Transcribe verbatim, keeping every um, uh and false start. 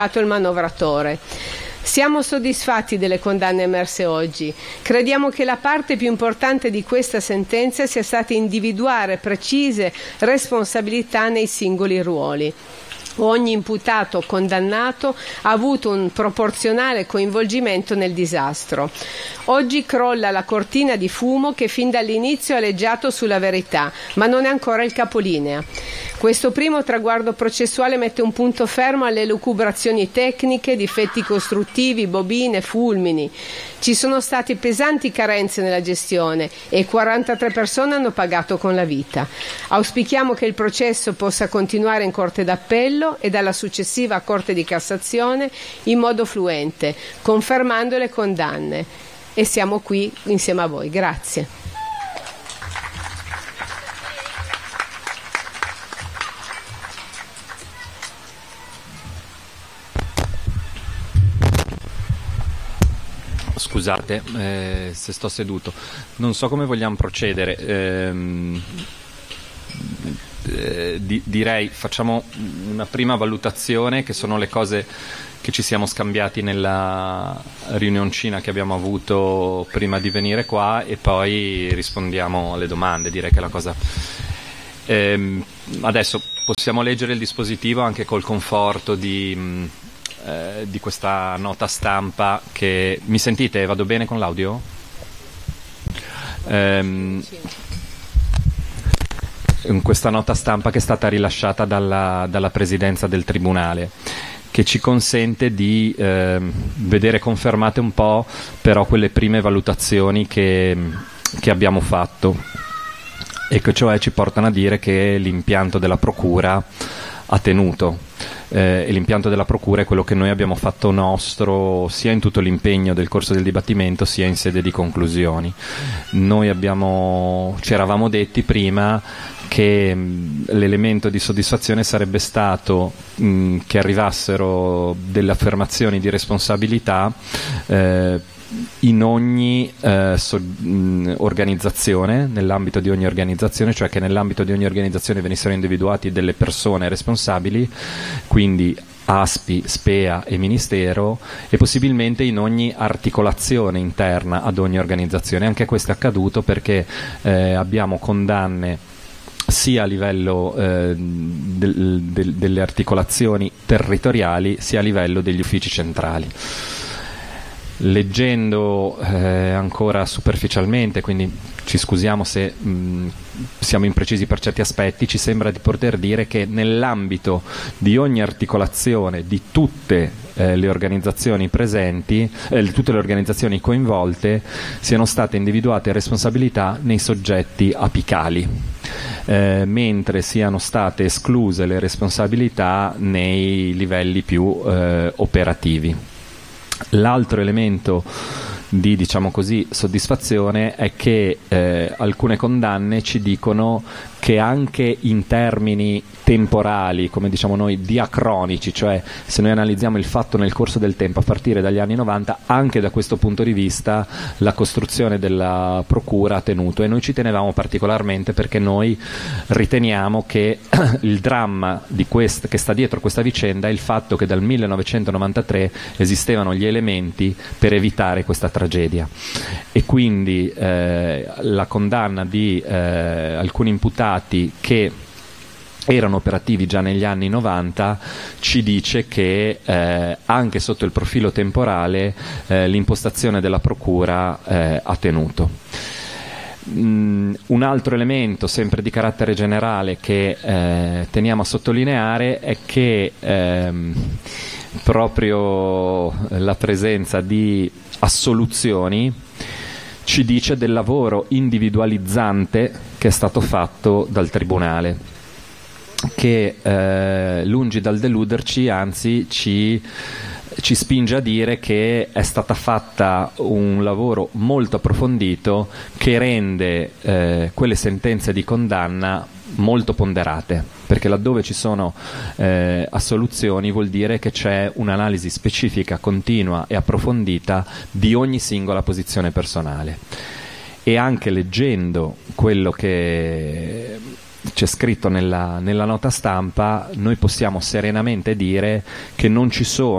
il manovratore. Siamo soddisfatti delle condanne emerse oggi. Crediamo che la parte più importante di questa sentenza sia stata individuare precise responsabilità nei singoli ruoli. Ogni imputato condannato ha avuto un proporzionale coinvolgimento nel disastro. Oggi crolla la cortina di fumo che fin dall'inizio ha aleggiato sulla verità, ma non è ancora il capolinea. Questo primo traguardo processuale mette un punto fermo alle elucubrazioni tecniche, difetti costruttivi, bobine, fulmini. Ci sono state pesanti carenze nella gestione e quarantatré persone hanno pagato con la vita. Auspichiamo che il processo possa continuare in Corte d'Appello e dalla successiva Corte di Cassazione in modo fluente, confermando le condanne. E siamo qui insieme a voi. Grazie. Scusate eh, se sto seduto, non so come vogliamo procedere. Ehm, eh, di, direi facciamo una prima valutazione, che sono le cose che ci siamo scambiati nella riunioncina che abbiamo avuto prima di venire qua, e poi rispondiamo alle domande. Direi che è la cosa. Ehm, adesso possiamo leggere il dispositivo anche col conforto di... Mh, Eh, di questa nota stampa che... Mi sentite? Vado bene con l'audio? Ehm, questa nota stampa che è stata rilasciata dalla, dalla Presidenza del Tribunale, che ci consente di eh, vedere confermate un po' però quelle prime valutazioni che, che abbiamo fatto, e che cioè ci portano a dire che l'impianto della Procura ha tenuto. Eh, e l'impianto della Procura è quello che noi abbiamo fatto nostro sia in tutto l'impegno del corso del dibattimento sia in sede di conclusioni. Noi abbiamo, ci eravamo detti prima che mh, l'elemento di soddisfazione sarebbe stato mh, che arrivassero delle affermazioni di responsabilità eh, in ogni eh, so, mh, organizzazione, nell'ambito di ogni organizzazione, cioè che nell'ambito di ogni organizzazione venissero individuati delle persone responsabili, quindi A S P I, SPEA e Ministero, e possibilmente in ogni articolazione interna ad ogni organizzazione. Anche questo è accaduto perché eh, abbiamo condanne sia a livello eh, del, del, delle articolazioni territoriali sia a livello degli uffici centrali. Leggendo eh, ancora superficialmente, quindi ci scusiamo se mh, siamo imprecisi per certi aspetti, ci sembra di poter dire che nell'ambito di ogni articolazione di tutte eh, le organizzazioni presenti, eh, tutte le organizzazioni coinvolte, siano state individuate responsabilità nei soggetti apicali, eh, mentre siano state escluse le responsabilità nei livelli più eh, operativi. L'altro elemento di, diciamo così, soddisfazione è che eh, alcune condanne ci dicono che anche in termini temporali, come diciamo noi, diacronici, cioè se noi analizziamo il fatto nel corso del tempo a partire dagli anni novanta, anche da questo punto di vista la costruzione della Procura ha tenuto, e noi ci tenevamo particolarmente perché noi riteniamo che il dramma di quest- che sta dietro questa vicenda è il fatto che dal millenovecentonovantatré esistevano gli elementi per evitare questa tragedia, e quindi eh, la condanna di eh, alcuni imputati che erano operativi già negli anni novanta ci dice che eh, anche sotto il profilo temporale eh, l'impostazione della Procura eh, ha tenuto. Mm, un altro elemento sempre di carattere generale che eh, teniamo a sottolineare è che ehm, proprio la presenza di assoluzioni ci dice del lavoro individualizzante che è stato fatto dal Tribunale, che eh, lungi dal deluderci, anzi ci, ci spinge a dire che è stata fatta un lavoro molto approfondito che rende eh, quelle sentenze di condanna molto ponderate, perché laddove ci sono eh, assoluzioni vuol dire che c'è un'analisi specifica, continua e approfondita di ogni singola posizione personale. E anche leggendo quello che c'è scritto nella, nella nota stampa, noi possiamo serenamente dire che non ci sono